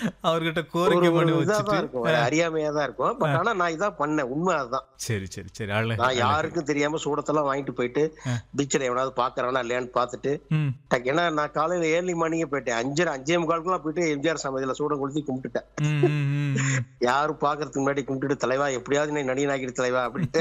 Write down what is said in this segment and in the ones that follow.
அவர்கிட்ட ஒரு கோரிக்கை ஒரு பண்ணி இதா வச்சுட்டு தான் இருக்கும், ஒரு அறியாமையா தான் இருக்கும். பட் ஆனா நான் இதான் பண்ணேன், உண்மை அதுதான். சரி சரி சரி, அழகு நான் அழகு. யாருக்கும் தெரியாம சூடத்தெல்லாம் வாங்கிட்டு போயிட்டு அஹ், பீச்சில் எவனாவது பாக்குறானா இல்லையான்னு பார்த்துட்டு ம் ஏன்னா நான் காலையில ஏர்லி மார்னிங்கே போயிட்டேன், 5:30 5:45 போயிட்டு எம்ஜிஆர் சமாதியில சூடம் கொளுத்தி கும்பிட்டுட்டேன். ம் ம் ம் ம். யாரும் பாக்குறதுக்கு முன்னாடி கும்பிட்டுட்டு, தலைவா எப்படியாவது நீ நடிகனாக்கிடு தலைவா அப்படின்ட்டு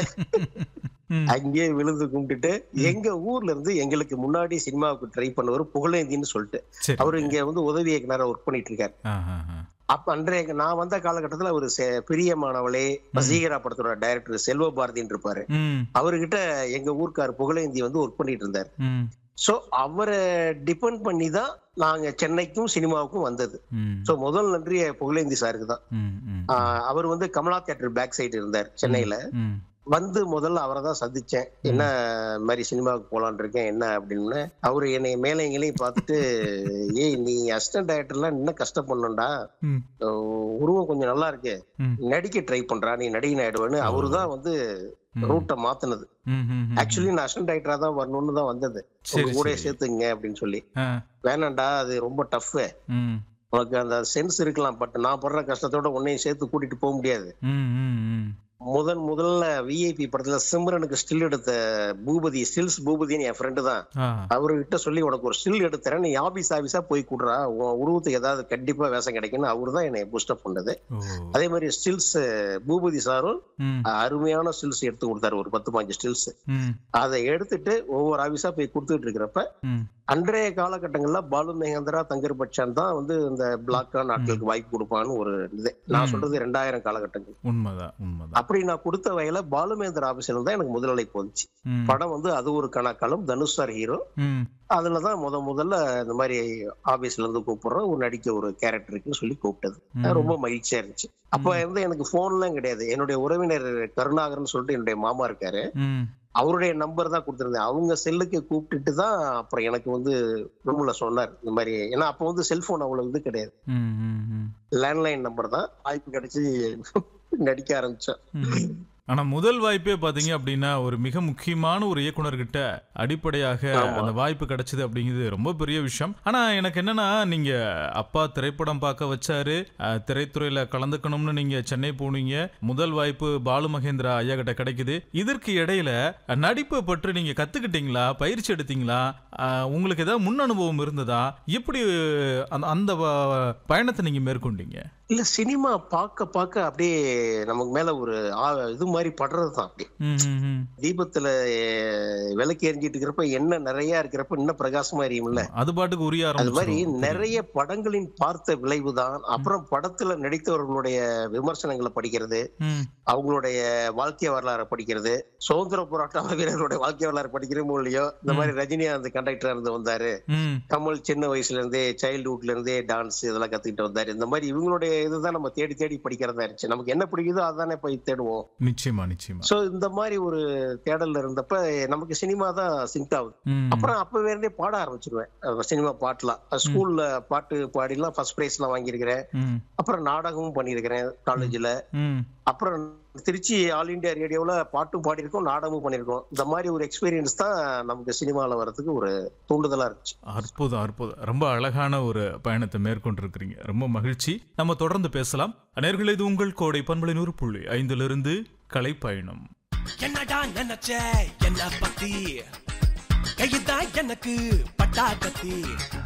ம். அங்கேயே விழுந்து கும்பிட்டுட்டு, ம். எங்க ஊர்ல இருந்து எங்களுக்கு முன்னாடி சினிமாவுக்கு ட்ரை பண்ணவர் புகழேந்தின்னு சொல்லிட்டு, அவரு சரிங்க. இங்க வந்து உதவி இயக்குனரா ஒர்க் பண்ணிட்டு இருக்காரு. ஆஹாஹா. அப்ப அன்றைய நான் வந்த காலகட்டத்துல ஒரு பிரியமானவளே வசீகரா படத்தோட டைரக்டர் செல்வ பாரதின்னு இருப்பாரு. ம் அவர்கிட்ட எங்க ஊர்க்கார் புகழேந்தி வந்து ஒர்க் பண்ணிட்டு இருந்தாரு. ம் சோ அவரை டிபெண்ட் பண்ணி தான் நாங்க சென்னைக்கும் சினிமாவுக்கும் வந்தது. ம் சோ முதல் நன்றி புகழேந்தி சாருக்கு தான். ம் ம் அவர் வந்து கமலா தியேட்டர் பேக் சைடு இருந்தார் சென்னையில. ம் வந்து முதல்ல அவரை தான் சந்திச்சேன். என்ன மாதிரி சினிமாவுக்கு போலான்னு இருக்கேன் என்ன அப்படின்னு. அவரு என்னை மேலைங்களையும் பார்த்துட்டு, ஏய் நீ அசிஸ்டன்ட் டைரக்டர்லாம் இன்னும் கஷ்டப்படணும்டா, ம் உருவம் கொஞ்சம் நல்லா இருக்கு, ம் நடிக்க ட்ரை பண்றா, நீ நடிகன் ஆயிடுவேன்னு அவரு தான் வந்து ரூட்டை மாத்துனது. ம் ம் ம். ஆக்சுவலி நான் அசிஸ்டன்ட் டைரக்டரா தான் வரணும்னு தான் வந்தது. சரி உங்க கூட சரி. சேர்த்துங்க அப்படின்னு சொல்லி. ஆ. வேணாண்டா அது ரொம்ப டஃப், ம் உனக்கு அந்த சென்ஸ் இருக்கலாம், பட் நான் படுற கஷ்டத்தோட உன்னையும் சேர்த்து கூட்டிட்டு போக முடியாது. ம் ம் ம். முதல்ல விஐபி படத்துல சிம்ரனுக்கு ஸ்டில் எடுத்த பூபதி, ஸ்டில்ஸ் பூபதினு என் ஃப்ரெண்டு தான். ஆ. அவர்கிட்ட சொல்லி உனக்கு ஒரு ஸ்டில் எடுத்துறேன், நீ ஆபீஸா போய் கூடுறா, உன் உருவத்துக்கு ஏதாவது கண்டிப்பா வேஷம் கிடைக்குன்னு அவரு தான் என்னை பூஸ்டப் பண்ணது. ஓ. அதே மாதிரி ஸ்டில்ஸ் பூபதி சாரும் ம் அருமையான ஸ்டில்ஸ் எடுத்து கொடுத்தாரு, ஒரு 10-15 ஸ்டில்ஸ். ம் அதை எடுத்துட்டு ஒவ்வொரு ஆபீஸா போய் கொடுத்துட்டு இருக்கிறப்ப, ம். அன்றைய காலகட்டங்கள்ல பாலு மகேந்திரா, தங்கர் பச்சான் தான் வந்து இந்த பிளாக்கான ஆட்களுக்கு வாய்ப்பு கொடுப்பான்னு ஒரு இது. நான் சொல்றது 2000 காலகட்டங்கள். உண்மைதான் உண்மைதான். அப்படி நான் கொடுத்த வகையில பாலுமேந்திர ஆபீஸ்ல தான் எனக்கு முதல் அழைப்பு வந்துச்சு. ம் படம் வந்து அது ஒரு கணக்காலம், தனுஷ் சார் ஹீரோ. ம் அதுலதான் முதல்ல இந்த மாதிரி ஆபீஸ்ல இருந்து கூப்பிடுறோம், ஒரு நடிக்க ஒரு கேரக்டருக்குன்னு சொல்லி கூப்பிட்டது. அது ரொம்ப மகிழ்ச்சியா இருந்துச்சு. அப்ப வந்து எனக்கு போன்லாம் கிடையாது. என்னுடைய உறவினர் கருணாகர்னு சொல்லிட்டு என்னுடைய மாமா இருக்காரு, ம் அவருடைய நம்பர் தான் கொடுத்திருந்தேன். அவங்க செல்லுக்கு கூப்பிட்டுட்டு தான் அப்புறம் எனக்கு வந்து ரூம்ல சொன்னார் இந்த மாதிரி. ஏன்னா அப்ப வந்து செல்போன் அவ்வளவு இது கிடையாது, ம் ம் ம். லேண்ட்லைன் நம்பர் தான். வாய்ப்பு கிடைச்சி நடிக்க ஆரம்பிச்சேன். ம். ஆனா முதல் வாய்ப்பே பாத்தீங்க அப்படின்னா ஒரு மிக முக்கியமான ஒரு இயக்குனர்கிட்ட அடிப்படையாக ஆமா. அந்த வாய்ப்பு கிடைச்சது அப்படிங்கிறது ரொம்ப பெரிய விஷயம். ஆனா எனக்கு என்னன்னா, நீங்க அப்பா திரைப்படம் பார்க்க வச்சாரு, திரைத்துறையில கலந்துக்கணும்னு நீங்க சென்னை போனீங்க, முதல் வாய்ப்பு பாலு மகேந்திரா ஐயா கிட்ட கிடைக்குது. இதற்கு இடையில நடிப்பை பற்றி நீங்க கத்துக்கிட்டீங்களா, பயிற்சி எடுத்தீங்களா, உங்களுக்கு ஏதாவது முன் அனுபவம் இருந்ததா, எப்படி அந்த பயணத்தை நீங்க மேற்கொண்டீங்க? இல்ல சினிமா பார்க்க அப்படியே நமக்கு மேல ஒரு இது மாதிரி படுறதுதான். அப்படி ம் ம் ம். தீபத்துல விளக்கு எரிஞ்சிட்டு இருக்கிறப்ப என்ன நிறைய இருக்கிறப்ப இன்னும் பிரகாசமா எரியும்ல, அது பாட்டுக்கு உரிய அது மாதிரி ஆரம்பிச்சிடும். நிறைய படங்களின் பார்த்த விளைவுதான். அப்புறம் படத்துல நடித்தவர்களுடைய விமர்சனங்களை படிக்கிறது, ம் அவங்களுடைய வாழ்க்கை வரலாறை படிக்கிறது, சுதந்திர போராட்ட வீரர்களுடைய வாழ்க்கை வரலாறு படிக்கிறோமோ இல்லையோ, இந்த மாதிரி ரஜினிகாந்த் கண்டக்டரா இருந்து வந்தாரு, ம் கமல் சின்ன வயசுல இருந்தே சைல்ட்ஹுட்ல இருந்தே டான்ஸ் இதெல்லாம் கத்துக்கிட்டு வந்தாரு. இந்த மாதிரி இவங்களுடைய இதுதான் நம்ம தேடி தேடி படிக்கிறதா இருந்துச்சு. நமக்கு என்ன பிடிக்குதோ அதானே போய் தேடுவோம். நிச்சயமா நிச்சயமா. சோ இந்த மாதிரி ஒரு தேடல்ல இருந்தப்ப நமக்கு சினிமா தான் சிங்க் ஆகுது. ம் அப்புறம் அப்பவே இருந்தே பாட ஆரம்பிச்சிருவேன். சினிமா பாட்டுலாம் ஸ்கூல்ல பாட்டு பாடிலாம் ஃபர்ஸ்ட் பிரைஸ் எல்லாம் வாங்கியிருக்கிறேன். ம் அப்புறம் நாடகமும் பண்ணியிருக்கிறேன் காலேஜ்ல. ம். அப்புறம் திருச்சி ஆல் இந்தியா ரேடியோல பாட்டும் பாடியிருக்கோம், நாடகமும் பண்ணியிருக்கோம். இந்த மாதிரி ஒரு எக்ஸ்பீரியன்ஸ் தான் நமக்கு சினிமாவில் வர்றதுக்கு ஒரு தூண்டுதலா இருந்துச்சு. அற்புதம் அற்புதம். ரொம்ப அழகான ஒரு பயணத்தை மேற்கொண்டிருக்கிறீங்க. ரொம்ப மகிழ்ச்சி. நம்ம தொடர்ந்து பேசலாம். நேயர்களே, இது உங்கள் கோடை பண்பலை 100.5 கலை பயணம். என்னடா நினைச்ச என்ன பத்தி, கையுதான் எனக்கு பட்டா கத்தி.